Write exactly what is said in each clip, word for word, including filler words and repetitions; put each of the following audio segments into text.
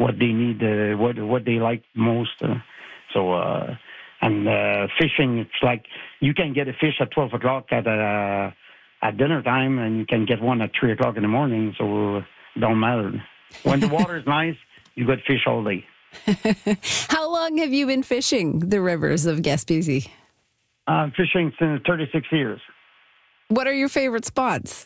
what they need, uh, what what they like most. Uh, so, uh, and uh, fishing, it's like you can get a fish at twelve o'clock at uh, at dinner time, and you can get one at three o'clock in the morning. So, it don't matter. When the water is nice, you got fish all day. How long have you been fishing the rivers of Gaspésie? I'm fishing since thirty-six years. What are your favorite spots?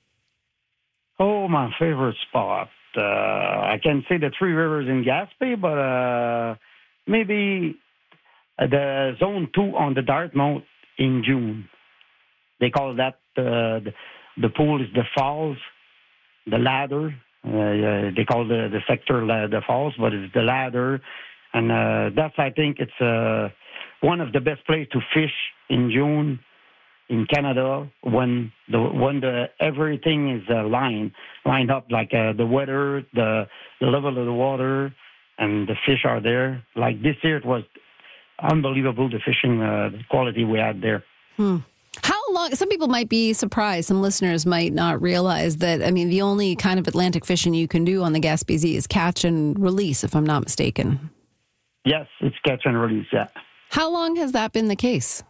Oh, my favorite spot. Uh, I can say the three rivers in Gaspé, but uh, maybe the zone two on the Dartmouth in June. They call that uh, the, the pool is the falls, the ladder. Uh, they call the, the sector la- the falls, but it's the ladder. And uh, that's, I think, it's uh, one of the best places to fish in June in Canada when the when the everything is uh, lined lined up, like uh, the weather, the the level of the water, and the fish are there. Like this year, it was unbelievable, the fishing uh, quality we had there. Hmm. How long? Some people might be surprised. Some listeners might not realize that. I mean, the only kind of Atlantic fishing you can do on the Gaspésie is catch and release, if I'm not mistaken. Yes, it's catch and release. Yeah. How long has that been the case?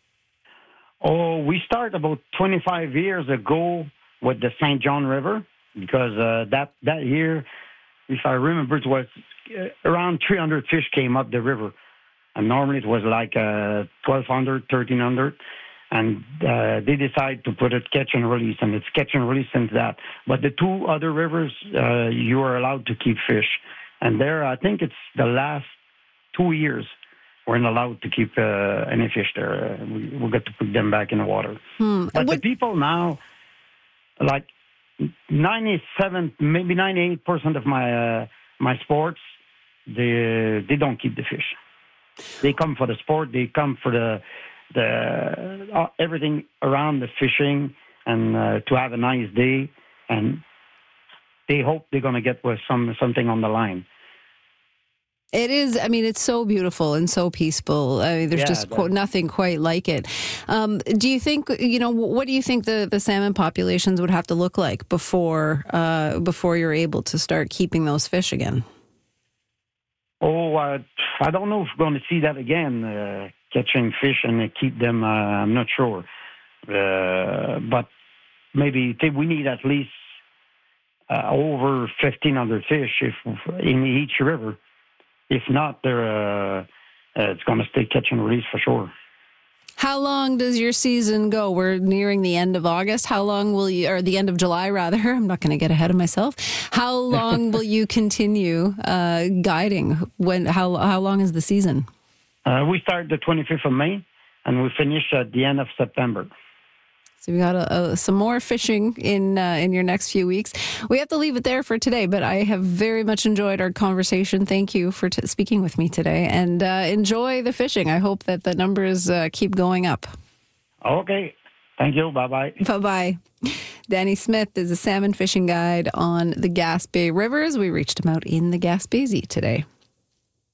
Oh, we started about twenty-five years ago with the Saint John River, because uh, that that year, if I remember, it was uh, around three hundred fish came up the river, and normally it was like uh, twelve hundred, thirteen hundred, and uh, they decided to put it catch and release, and it's catch and release since that. But the two other rivers, uh, you are allowed to keep fish, and there, I think it's the last two years. We're not allowed to keep uh, any fish there. Uh, we, we got to put them back in the water. Hmm. But what- the people now, like ninety-seven, maybe ninety-eight percent of my uh, my sports, they they don't keep the fish. They come for the sport. They come for the the uh, everything around the fishing and uh, to have a nice day. And they hope they're gonna get with some something on the line. It is, I mean, it's so beautiful and so peaceful. I mean, there's Yeah, just that- qu- nothing quite like it. Um, do you think, you know, what do you think the, the salmon populations would have to look like before uh, before you're able to start keeping those fish again? Oh, uh, I don't know if we're going to see that again, uh, catching fish and uh, keep them. Uh, I'm not sure. Uh, but maybe th- we need at least uh, over fifteen hundred fish if, in each river. If not, they're, uh, uh, it's going to stay catch and release for sure. How long does your season go? We're nearing the end of August. How long will you, or the end of July rather? I'm not going to get ahead of myself. How long will you continue uh, guiding? When? How how long is the season? Uh, we start the twenty-fifth of May, and we finish at the end of September. So we got a, a, some more fishing in uh, in your next few weeks. We have to leave it there for today, but I have very much enjoyed our conversation. Thank you for t- speaking with me today, and uh, enjoy the fishing. I hope that the numbers uh, keep going up. Okay. Thank you. Bye-bye. Bye-bye. Danny Smith is a salmon fishing guide on the Gaspé Rivers. We reached him out in the Gaspésie today.